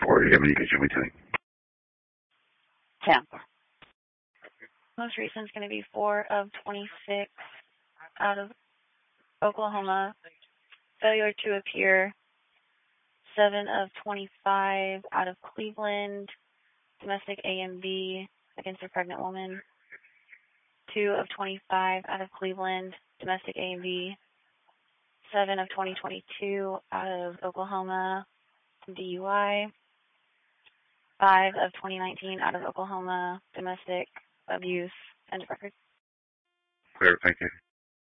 for you. How many you can show me tonight? 10. Most recent is going to be 4 of 26 out of Oklahoma. Failure to appear, 7 of 25 out of Cleveland. Domestic AMB against a pregnant woman. 2 of 25 out of Cleveland. Domestic AMB. 7 of 2022 out of Oklahoma. DUI. 5 of 2019 out of Oklahoma. Domestic abuse. End of record. Clear, thank you.